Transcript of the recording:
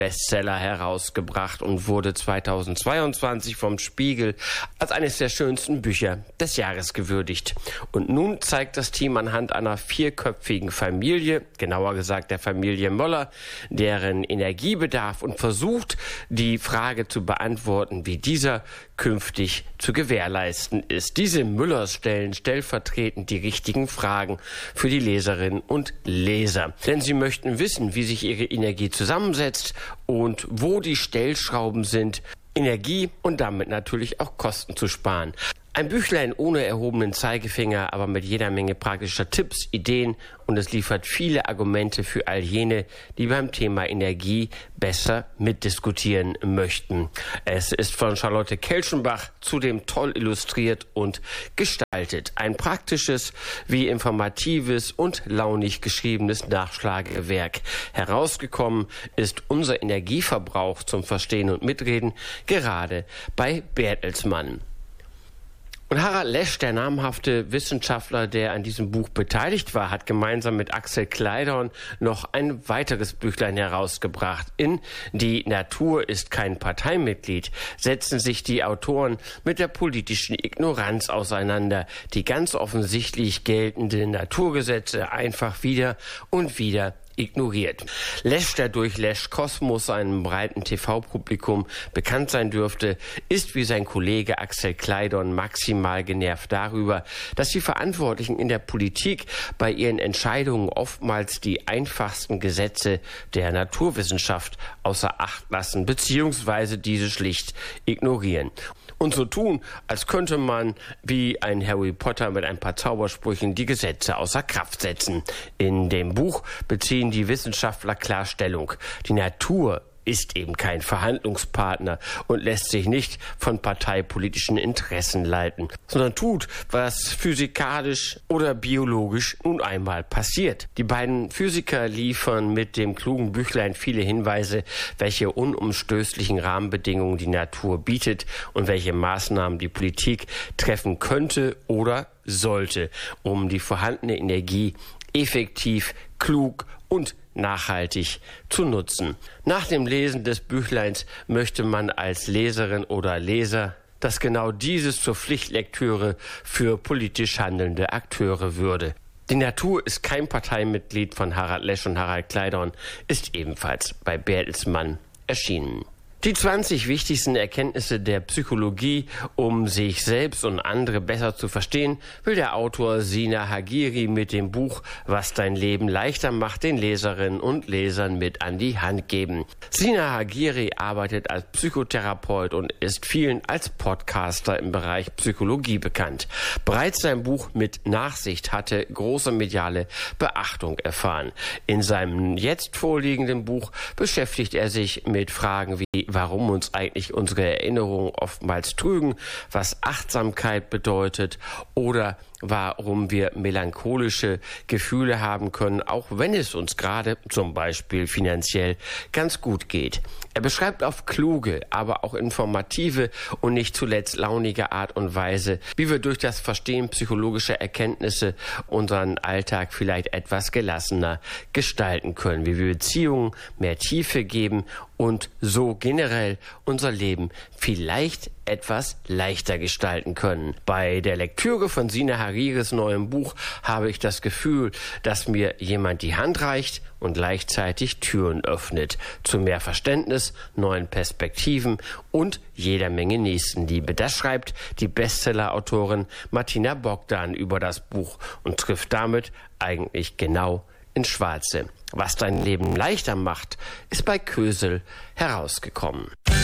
Bestseller herausgebracht und wurde 2022 vom Spiegel als eines der schönsten Bücher des Jahres gewürdigt. Und nun zeigt das Team anhand einer vierköpfigen Familie, genauer gesagt der Familie Möller, deren Energiebedarf und versucht, die Frage zu beantworten, wie dieser künftig zu gewährleisten ist. Diese Müllers stellen stellvertretend die richtigen Fragen für die Leserinnen und Leser. Denn sie möchten wissen, wie sich ihre Energie zusammensetzt und wo die Stellschrauben sind, Energie und damit natürlich auch Kosten zu sparen. Ein Büchlein ohne erhobenen Zeigefinger, aber mit jeder Menge praktischer Tipps, Ideen, und es liefert viele Argumente für all jene, die beim Thema Energie besser mitdiskutieren möchten. Es ist von Charlotte Kelschenbach zudem toll illustriert und gestaltet. Ein praktisches wie informatives und launig geschriebenes Nachschlagewerk. Herausgekommen ist unser Energieverbrauch zum Verstehen und Mitreden gerade bei Bertelsmann. Und Harald Lesch, der namhafte Wissenschaftler, der an diesem Buch beteiligt war, hat gemeinsam mit Axel Kleidorn noch ein weiteres Büchlein herausgebracht. In Die Natur ist kein Parteimitglied setzen sich die Autoren mit der politischen Ignoranz auseinander, die ganz offensichtlich geltenden Naturgesetze einfach wieder und wieder ignoriert. Lesch, der durch Lesch Kosmos einem breiten TV-Publikum bekannt sein dürfte, ist wie sein Kollege Axel Kleidorn maximal genervt darüber, dass die Verantwortlichen in der Politik bei ihren Entscheidungen oftmals die einfachsten Gesetze der Naturwissenschaft außer Acht lassen bzw. diese schlicht ignorieren. Und so tun, als könnte man wie ein Harry Potter mit ein paar Zaubersprüchen die Gesetze außer Kraft setzen. In dem Buch beziehen die Wissenschaftler klar Stellung. Die Natur ist eben kein Verhandlungspartner und lässt sich nicht von parteipolitischen Interessen leiten, sondern tut, was physikalisch oder biologisch nun einmal passiert. Die beiden Physiker liefern mit dem klugen Büchlein viele Hinweise, welche unumstößlichen Rahmenbedingungen die Natur bietet und welche Maßnahmen die Politik treffen könnte oder sollte, um die vorhandene Energie effektiv, klug und nachhaltig zu nutzen. Nach dem Lesen des Büchleins möchte man als Leserin oder Leser, dass genau dieses zur Pflichtlektüre für politisch handelnde Akteure würde. Die Natur ist kein Parteimitglied von Harald Lesch und Harald Kleidorn, ist ebenfalls bei Bertelsmann erschienen. Die 20 wichtigsten Erkenntnisse der Psychologie, um sich selbst und andere besser zu verstehen, will der Autor Sina Hagiri mit dem Buch Was dein Leben leichter macht den Leserinnen und Lesern mit an die Hand geben. Sina Hagiri arbeitet als Psychotherapeut und ist vielen als Podcaster im Bereich Psychologie bekannt. Bereits sein Buch Mit Nachsicht hatte große mediale Beachtung erfahren. In seinem jetzt vorliegenden Buch beschäftigt er sich mit Fragen wie warum uns eigentlich unsere Erinnerungen oftmals trügen, was Achtsamkeit bedeutet oder warum wir melancholische Gefühle haben können, auch wenn es uns gerade zum Beispiel finanziell ganz gut geht. Er beschreibt auf kluge, aber auch informative und nicht zuletzt launige Art und Weise, wie wir durch das Verstehen psychologischer Erkenntnisse unseren Alltag vielleicht etwas gelassener gestalten können, wie wir Beziehungen mehr Tiefe geben und so generell unser Leben vielleicht etwas leichter gestalten können. Bei der Lektüre von Sina Hariris neuem Buch habe ich das Gefühl, dass mir jemand die Hand reicht und gleichzeitig Türen öffnet zu mehr Verständnis, neuen Perspektiven und jeder Menge Nächstenliebe. Das schreibt die Bestseller-Autorin Martina Bogdan über das Buch und trifft damit eigentlich genau ins Schwarze. Was dein Leben leichter macht, ist bei Kösel herausgekommen.